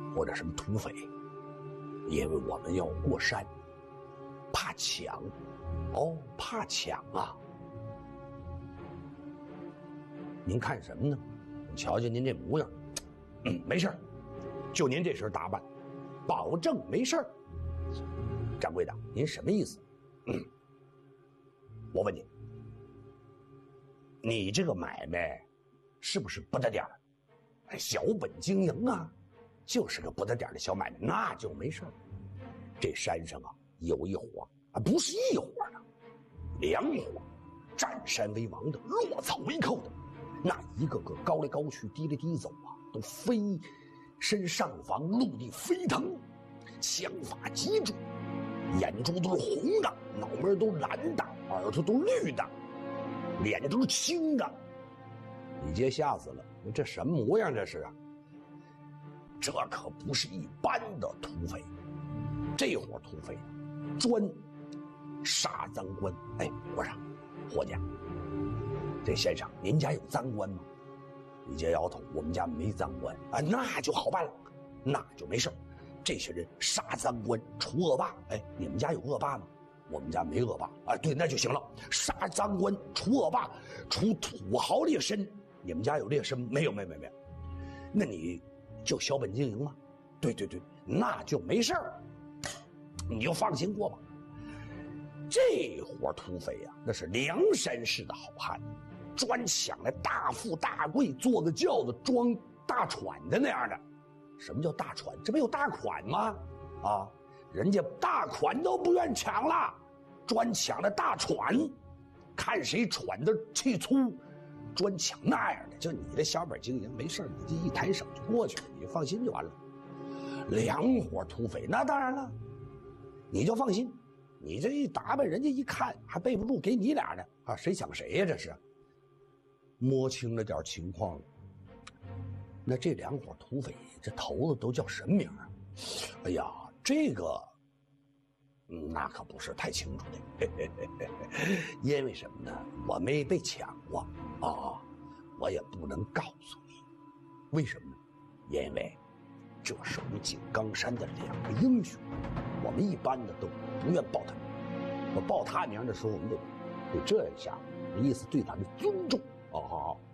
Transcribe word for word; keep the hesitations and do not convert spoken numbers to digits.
或者什么土匪，因为我们要过山，怕抢。哦，怕抢啊！您看什么呢？瞧瞧您这模样，嗯，没事儿，就您这身打扮，保证没事儿。掌柜的，您什么意思？嗯，我问你，你这个买卖是不是不得点儿？小本经营啊，就是个不得点儿的小买卖，那就没事儿。这山上啊，有一伙啊，不是一伙的，两伙，占山为王的，落草为寇的，那一个个高来高去，低来低走啊，都飞身上房，陆地飞腾，枪法极重，眼珠都是红的，脑门都蓝的，耳朵都绿的，脸都是青的。李杰吓死了，这什么模样这是啊？这可不是一般的土匪，这伙土匪专杀赃官。哎，我说伙计，这先生您家有赃官吗？李杰摇头，我们家没赃官啊，那就好办了，那就没事。这些人杀赃官除恶霸，哎，你们家有恶霸吗？我们家没恶霸啊，对，那就行了。杀赃官除恶霸除土豪劣绅，你们家有劣绅没有？没有没有没有。那你就小本经营吗？对对对，那就没事儿，你就放心过吧。这伙土匪呀、啊，那是梁山市的好汉，专抢来大富大贵，坐个轿子装大船的那样的。什么叫大船？这不有大款吗？啊，人家大款都不愿抢了，专抢的大船，看谁喘的气粗，专抢那样的。就你这小本经营没事，你这一抬手就过去了，你放心就完了。两伙土匪，那当然了，你就放心。你这一打扮，人家一看还背不住，给你俩呢啊！谁抢谁呀？这是摸清了点情况了。那这两伙土匪，这头子都叫什么名啊？哎呀，这个，嗯，那可不是太清楚的。嘿嘿嘿嘿嘿，因为什么呢？我没被抢过啊，我也不能告诉你。为什么呢？因为这是我们井冈山的两个英雄，我们一般的都不愿报他名。我报他名的时候，我们得得这样一下，意思对他们尊重。哦，好好。